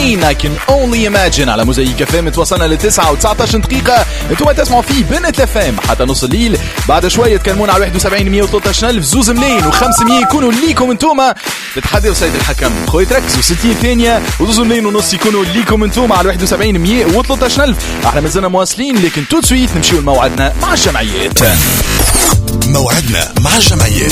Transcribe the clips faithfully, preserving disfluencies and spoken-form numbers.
Rain I Can Only Imagine على موزايك اف ام. توصلنا لتسعة وتسعطعش دقيقة انتم تسمعوا فيه بنت اف ام حتى نص الليل. بعد شوية تكلمونا على واحد وسبعين مية وثلاثة ألف زوز ملايين وخمسمية يكونوا ليكم انتوما تتحدوا سيد الحكم. خويا تركزوا ستين ثانية وزوز ملايين ونص يكونوا ليكم انتوما على واحد وسبعين مية وثلاثة ألف. احنا مازلنا مواصلين لكن تو سويت نمشيو لموعدنا مع الجمعيات. موعدنا مع الجمعيات.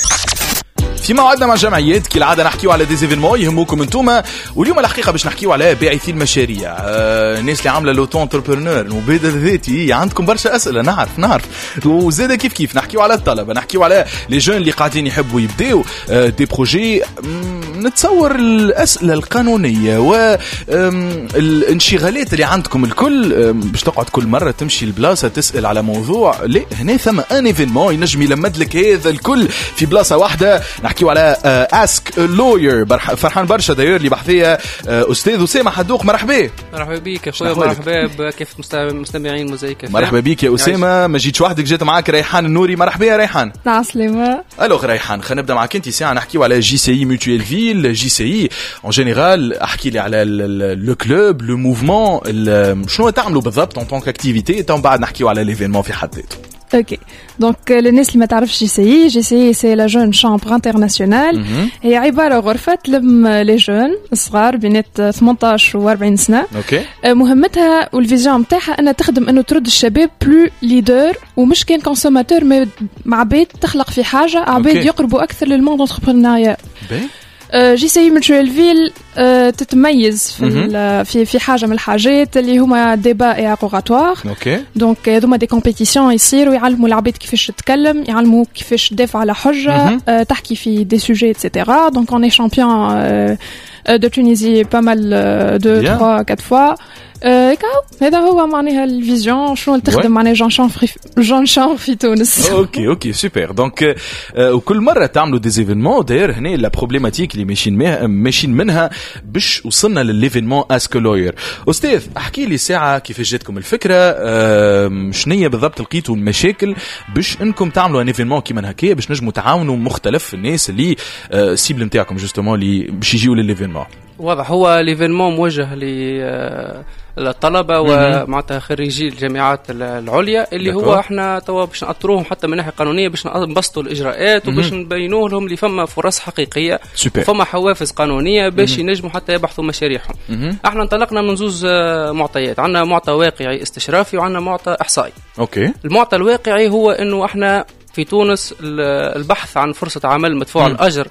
في موعدنا مع الجمعيات كالعادة نحكيو على دي زيفينمون يهموكم انتوما. واليوم الحقيقة باش نحكيو على باعثي المشاريع، آه، الناس اللي عاملة لوتو انتربرنور المبادر الذاتي. عندكم برشا أسئلة نعرف نعرف وزادة كيف كيف نحكيو على الطلبة، نحكيو على لي جون اللي قاعدين يحبوا يبداو آه دي بروجي. نتصور الأسئلة القانونية والانشغالات اللي عندكم الكل باش تقعد كل مرة تمشي البلاصة تسأل على موضوع. لا هنا ثم ان ايفينمون ينجم يلمد لك هذا الكل في بلاصة واحدة. نحكيو على اسك لوير. فرحان برشا داير اللي بحثيه استاذ اسامه حدوق. مرحبا. مرحبا بك يا خويا. مرحبا بكيف مستمعين موزايك. مرحبا بك يا اسامه. ما جيتش وحدك جات معاك ريحان النوري. مرحبا يا ريحان. نعم سلامه. الوغ ريحان خلينا نبدا معاك انت ساعه نحكيو على جي سي اي ميوتويل فيل. جي سي اي اون جينيرال احكي لي على لو كلوب لو موفمون شنو تعملوا بالضبط ان طونك اكتيفيتي تو بعد نحكيو على ليفينمون في حد ذاته. اوكي دونك الناس اللي ما تعرفش جي سي اي جي سي اي سي لا جون شامبر انترناسيونال. هي عباره غرفه تلم لي جون الصغار بينات ثمنطاش و أربعين سنه. اوكي مهمتها والفيزيون نتاعها انها تخدم انه ترد الشباب بلو ليدر ومش كان كونسوماتور مع عباد تخلق في حاجه عباد يقربوا اكثر للموند انتربرونيا. جي سي ميوتويل فيل تتميز في في في حاجه من الحاجات اللي هما ديبا اي اغوغاتوار. اوكي دونك هذوما دي كومبيتيسيون يصيروا يعلموا العباد كيفاش تتكلم، يعلموا كيفاش تدافع على حجه، تحكي في دي سوجي ايتترا. دونك اون اي شامبيون de Tunisie pas mal deux trois quatre fois. هذا هو معناها الفيزيون شنو تخدم معناها جون شان في جون شان في تونس. اوكي اوكي سوبر. دونك وكل مره تعملوا دي زيفينمون داير هنا لا بروبليماتيك اللي ماشيين ماشيين منها باش وصلنا للليفينمون اسك لوير. استاذ احكي لي ساعه كيفاش جاتكم الفكره، شنية بالضبط لقيتوا المشاكل باش انكم تعملوا ان ايفينمون كيما هكايا باش نجموا تعاونوا مختلف الناس اللي سيبل نتاعكم جوستومون اللي باش يجيو للليفينمون. واضح هو ليفينمون موجه للطلبة ومعناتها خريجي الجامعات العليا اللي دكو. هو احنا توا باش نأطروهم حتى من ناحية قانونية باش نبسطوا الإجراءات وباش نبينوه لهم اللي فما فرص حقيقية وفما حوافز قانونية باش ينجموا حتى يبحثوا مشاريعهم. احنا انطلقنا من زوز معطيات، عندنا معطى واقعي استشرافي وعندنا معطى إحصائي. اوكي المعطى الواقعي هو انه احنا في تونس البحث عن فرصة عمل مدفوع الأجر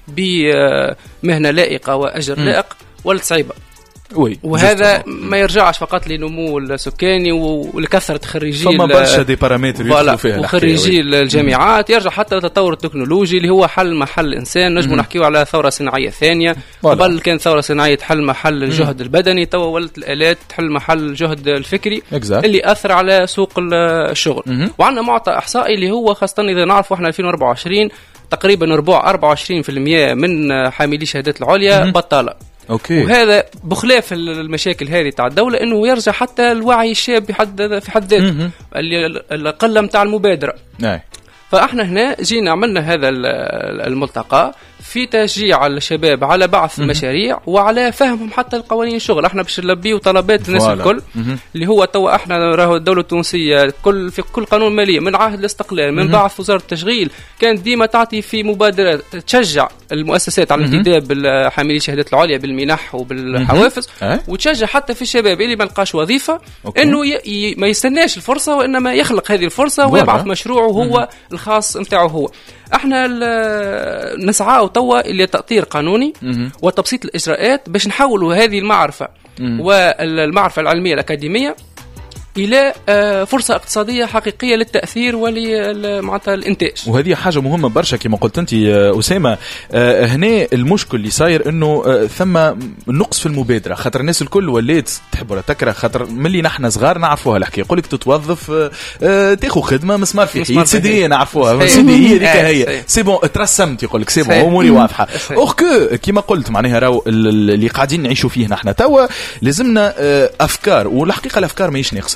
بمهنة لائقة وأجر لائق ولد صعيبة. وي. وهذا ما يرجعش فقط لنمو السكاني ولكثرة خريجي فما برشا دي بارامتر يدخلوا فيها وخريجي الجامعات، يرجع حتى للتطور التكنولوجي اللي هو حل محل الإنسان. نجم نحكيو على ثورة صناعية ثانية. قبل كان ثورة صناعية تحل محل الجهد البدني، توا ولت الآلات تحل محل الجهد الفكري exactly. اللي أثر على سوق الشغل. وعندنا معطى إحصائي اللي هو خاصة إذا نعرف إحنا ألفين وأربعة وعشرين تقريبا ربع أربعة وعشرين بالمئة من حاملي شهادات العليا بطالة. أوكي. وهذا بخلاف المشاكل هذه تاع الدولة إنه يرجع حتى الوعي الشاب بحد في حد ذاته اللي القلة متاع المبادرة. نعم. فاحنا هنا جينا عملنا هذا الملتقى في تشجيع الشباب على بعث مشاريع وعلى فهمهم حتى القوانين الشغل. احنا باش نلبيو طلبات الناس الكل اللي هو توا احنا راهو الدولة التونسية كل في كل قانون مالي من عهد الاستقلال من بعث وزارة التشغيل كانت ديما تعطي في مبادرات تشجع المؤسسات على الانتداب بالحاملي شهادات العليا بالمنح وبالحوافز وتشجع حتى في الشباب اللي ما لقاش وظيفة انه ي... ما يستناش الفرصة وانما يخلق هذه الفرصة ويبعث مشروعه هو الخاص متاعه هو. احنا نسعى توا الى تأطير قانوني وتبسيط الاجراءات باش نحولوا هذه المعرفة والمعرفة العلمية الأكاديمية إلى فرصة اقتصادية حقيقية للتأثير ولمعناتها الإنتاج. وهذه حاجة مهمة برشا كما قلت أنت أسامة. هنا المشكل اللي صاير إنه ثم نقص في المبادرة خاطر الناس الكل ولات تحب ولا تكره خاطر ملي نحن صغار نعرفوها الحكاية يقولك تتوظف تاخذ خدمة مسمار في حيط سيدي نعرفوها سيدي هي ذيك هي سي بون ترسمت يقولك سي بون أموري واضحة. أوكو كما قلت معناها راو اللي قاعدين نعيشوا فيه نحن توا لازمنا أفكار والحقيقة الأفكار ماهيش ناقصة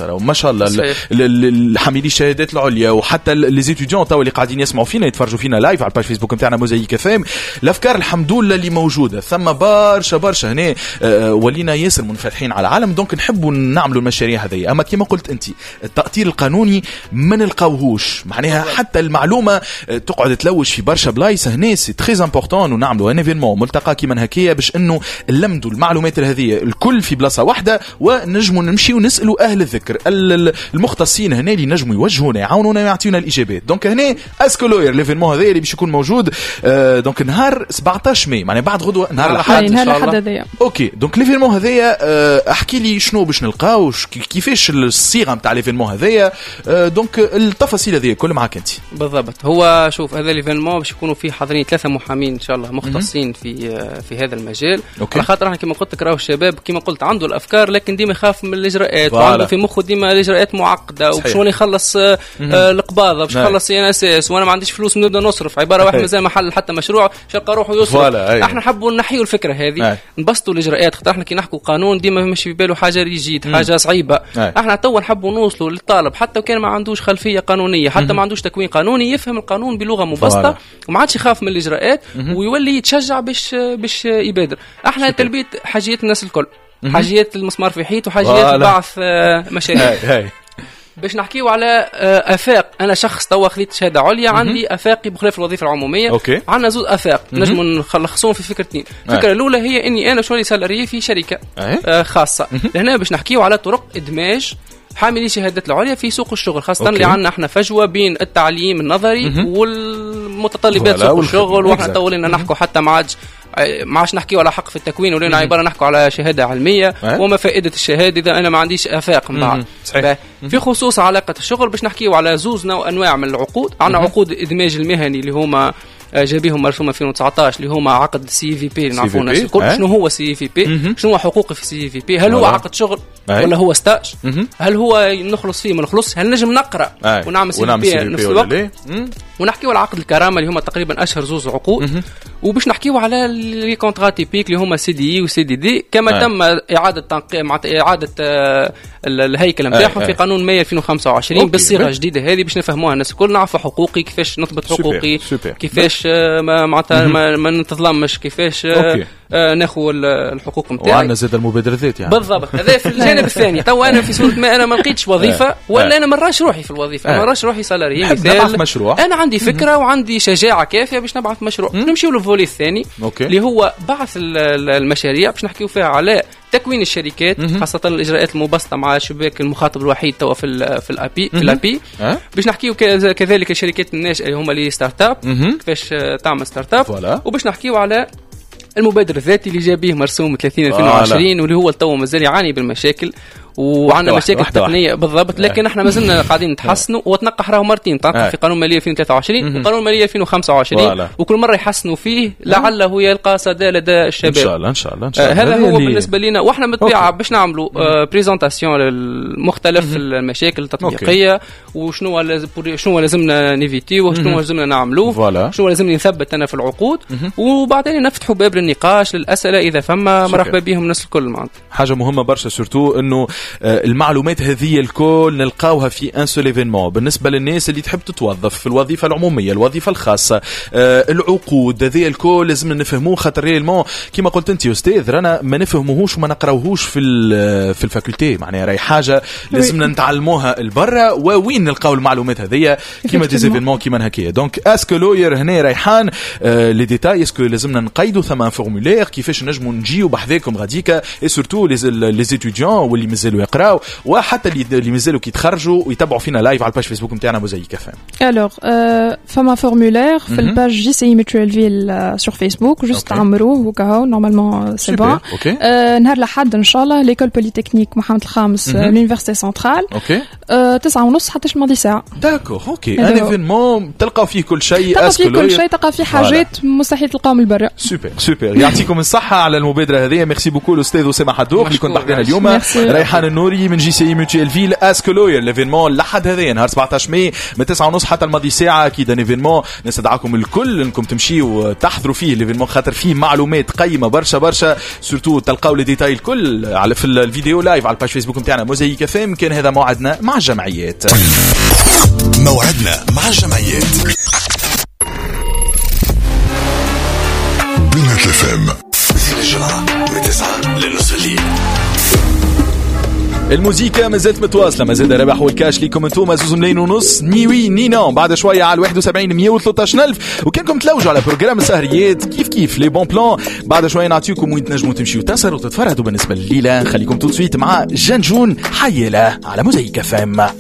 فوالا وما شاء الله الحاملين الشهادات العليا وحتى لي زيتيديون توا اللي قاعدين يسمعوا فينا يتفرجوا فينا لايف على الباج فيسبوك نتاعنا موزايك اف ام. الافكار الحمد لله اللي موجوده ثم برشا برشا هنا أه ولينا ياسر منفتحين على العالم دونك نحبوا نعملوا المشاريع هذه. اما كما قلت انت التأطير القانوني ما نلقاوهوش معناها حتى المعلومه تقعد تلوش في برشا بلايص هنا سي تري امبورطون ونعملوا ان ايفينمون ملتقى كيما هكايا باش انه نلمدوا المعلومات هذه الكل في بلاصه واحده ونجموا نمشيو نسالوا اهل الذكر المختصين هنا اللي نجموا يوجهونا يعاونونا ويعطيونا الاجابات. دونك هنا اسكو لوير ليفينمون هذا اللي باش يكون موجود آه دونك نهار سبعطاش ماي معناها بعد غدوه نهار الاحد ان شاء الله هذايا. اوكي دونك ليفينمون هذايا آه احكي لي شنو باش نلقاو كيفاش الصيغه نتاع ليفينمون هذايا آه دونك التفاصيل هذه كل معاك انت. بالضبط. هو شوف هذا ليفينمون باش يكونوا فيه حاضرين ثلاثه محامين ان شاء الله مختصين في في هذا المجال. أوكي. على خاطر احنا كما قلت لك راهو الشباب كما قلت عنده الافكار لكن ديما يخاف من الاجراءات وعنده في مخه ديما الاجراءات معقده وشلون يخلص آه القباضه باش يخلص سي ان اس اس وانا ما عنديش فلوس نبدا نصرف عباره واحد مازال محل حتى مشروع شلقى روحه يصرف. احنا نحبوا نحيوا الفكره هذه نبسطوا الاجراءات خاطر احنا كي نحكوا قانون ديما مش في باله حاجه ريجيد حاجه صعيبه. أي. احنا توا نحبوا نوصلوا للطالب حتى وكان ما عندوش خلفيه قانونيه حتى ما عندوش تكوين قانوني يفهم القانون بلغه مبسطه وما عادش يخاف من الاجراءات ويولي يتشجع باش باش يبادر. احنا تلبيه حاجيات الناس الكل حاجيات المسمار في حيط وحاجيات بعث مشاريع. باش نحكيو على افاق. انا شخص توا خليت شهاده عليا عندي افاقي بخلاف الوظيفه العموميه. أوكي. عندنا زوج افاق نجموا نلخصوهم في فكرتين. الفكره الاولى هي اني انا شغلي سالاري في شركه أه؟ خاصه. هنا باش نحكيو على طرق ادماج حاملي شهادات العليا في سوق الشغل خاصه اللي عندنا احنا فجوه بين التعليم النظري والمتطلبات سوق الشغل واحنا طولنا نحكوا حتى ما عادش ما عادش نحكيو على حق في التكوين ولينا عباره نحكوا على شهاده علميه وما فائده الشهاده اذا انا ما عنديش افاق من بعد. في خصوص علاقه الشغل باش نحكيو على زوز نوع انواع من العقود. عندنا عقود الادماج المهني اللي هما جابيهم مرسوم ألفين وتسعطاش اللي هما عقد سي في بي نعرفوا الناس الكل شنو هو سي في بي شنو هو حقوقي في سي في بي هل هو عقد شغل ولا هو ستاج هل هو نخلص فيه ما نخلص هل نجم نقرا ونعمل سي في بي نفس الوقت ونحكيو على عقد الكرامه اللي هما تقريبا اشهر زوز عقود وباش نحكيو على لي كونترا تيبيك اللي هما سي دي اي وسي دي دي كما أي. تم اعاده تنقيح مع اعاده الهيكل نتاعهم في قانون مايو ألفين وخمسة وعشرين بالصيغه الجديده هذه باش نفهموها الناس الكل نعرف حقوقي كيفاش نثبت حقوقي كيفاش ما معناتها ما, ما نتظلمش كيفاش آه ناخذ الحقوق نتاعي وعندنا زاد المبادرات يعني بالضبط. هذا في الجانب الثاني تو انا في صوره ما انا ما لقيتش وظيفه ولا انا مراش روحي في الوظيفه انا مراش روحي سالاري مثال مشروع انا عندي فكره وعندي شجاعه كافيه باش نبعث مشروع نمشيو للفولي الثاني اللي هو بعث المشاريع باش نحكيو فيها على تكوين الشركات خاصه الاجراءات المبسطه مع شباك المخاطب الوحيد توا في ال في الابي في الابي باش نحكيو كذلك الشركات الناشئه اللي هما لي ستارت اب كيفاش تعمل ستارت اب وباش نحكيو على المبادر الذاتي اللي جا به مرسوم ثلاثين ألفين وعشرين واللي هو تو مازال يعاني بالمشاكل وعندنا مشاكل تقنيه بالضبط لكن احنا مازلنا قاعدين نتحسنوا وتنقح راهو مرتين تنقح في قانون ماليه ألفين وثلاثة وعشرين وقانون ماليه ألفين وخمسة وعشرين وكل مره يحسنوا فيه لعله يلقى صدى لدى الشباب ان شاء الله ان شاء الله, إن شاء الله. آه هذا هو بالنسبه لنا واحنا متبعه باش نعملوا آه بريزونطاسيون للمختلف المشاكل التطبيقيه وشنو شنو لازمنا نيفيتي وشنو لازمنا نعملوه شنو لازمني نثبت انا في العقود وبعدين نفتحوا باب للنقاش للاسئله اذا فما مرحبا بهم الناس الكل معناتها حاجه مهمه برشا سورتو انه المعلومات هذه الكل نلقاوها في ان سول ايفينمون بالنسبه للناس اللي تحب تتوظف في الوظيفه العموميه الوظيفه الخاصه العقود هذه الكل لازم نفهموه خاطر ريالمون كما قلت انت يا استاذ رانا ما نفهموهوش وما نقراوهوش في في الفاكولتي معناها راهي حاجه لازمنا نتعلموها البرة ووين نلقاو المعلومات هذه كما دي زيفينمون كيما هكايا دونك اسكو لوير هنا ريحان لي ديتاي اسكو لازمنا نقيدوا ثم فورمولير كيفاش نجموا نجيو بحذاكم غاديكا اي سورتو لي زيتيديون واللي مازالوا يقراو وحتى اللي مازالوا كيتخرجوا ويتابعوا فينا لايف على الباج فيسبوك نتاعنا موزايك اف ام. الوغ فما فورمولير في الباج جي سي ميتريال فيل سور فيسبوك جوست عمروه وكاو نورمالمون سي بون. نهار الاحد ان شاء الله ليكول بوليتكنيك محمد الخامس لونيفرسيتي سنترال تسعة ونص حتى ماضي ساعه. داكور اوكي ان ايفينمون تلقاو فيه كل شيء تلقاو فيه كل شيء تلقى فيه حاجات مستحيل تلقاهم البرا. سوبر سوبر يعطيكم الصحه على المبادره هذه. ميرسي بوكو الاستاذ اسامه حدوق اللي كنت بحضرنا اليوم. ريحان برهان النوري من جي سي ميوتيال فيل اسكو لوير. ليفينمون لحد هذا نهار سبعطاش ماي من تسعة ونص حتى الماضي ساعه اكيد ايفينمون نستدعاكم الكل انكم تمشيوا تحضروا فيه. ليفينمون خاطر فيه معلومات قيمه برشا برشا سورتو تلقاو لي ديتاي الكل على في الفيديو لايف على الباج فيسبوك نتاعنا موزايك اف ام. كان هذا موعدنا مع الجمعيات. موعدنا مع الجمعيات بنات اف ام زين الجمعة من تسعة لنصف الليل. الموسيقى مازالت متواصله مازال ربح والكاش ليكم انتم زوز ملايين ونص نيوي نينو بعد شويه على واحد وسبعين مية وثلاثة ألف. وكانكم تلوجوا على بروجرام السهريات كيف كيف لي بون بلان بعد شويه نعطيكم وين تنجموا تمشيوا تسهروا وتتفرهدوا. بالنسبه لليله خليكم تو سويت مع جنجون حيله على موزايك اف ام.